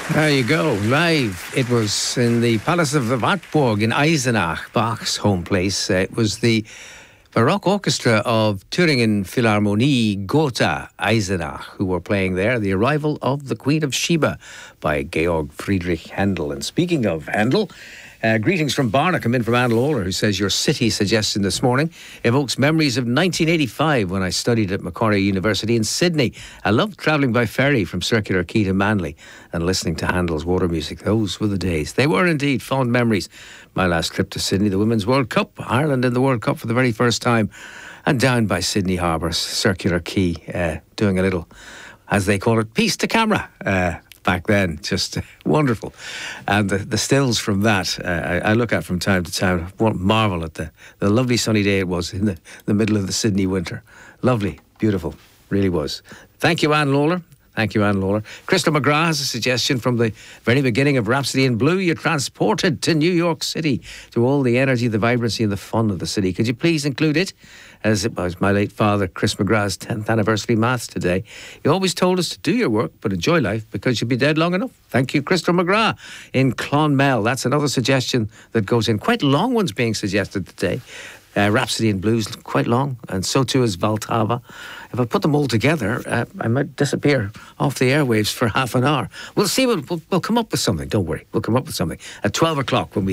There you go, live. It was in the Palace of the Wartburg in Eisenach, Bach's home place. It was the Baroque Orchestra of Thüringen Philharmonie Gotha Eisenach who were playing there. The Arrival of the Queen of Sheba by Georg Friedrich Handel. And speaking of Handel, greetings from Barna come in from Anne Lawler, who says your city suggestion this morning evokes memories of 1985 when I studied at Macquarie University in Sydney. I loved travelling by ferry from Circular Quay to Manly and listening to Handel's water music. Those were the days. They were indeed fond memories. My last trip to Sydney, the Women's World Cup, Ireland in the World Cup for the very first time, and down by Sydney Harbour, Circular Quay, doing a little, as they call it, piece to camera. Back then, just wonderful. And the stills from that, I look at from time to time. What marvel at the lovely sunny day it was in the middle of the Sydney winter. Lovely, beautiful, really was. Thank you, Anne Lawler. Thank you, Anne Lawler. Crystal McGrath has a suggestion from the very beginning of Rhapsody in Blue. You're transported to New York City, to all the energy, the vibrancy and the fun of the city. Could you please include it? As it was my late father, Chris McGrath's 10th anniversary mass today. He always told us to do your work, but enjoy life because you'll be dead long enough. Thank you, Crystal McGrath in Clonmel. That's another suggestion that goes in. Quite long ones being suggested today. Rhapsody in Blues, quite long, and so too is Valtava. If I put them all together, I might disappear off the airwaves for half an hour. We'll see. We'll come up with something. Don't worry. We'll come up with something at 12 o'clock when we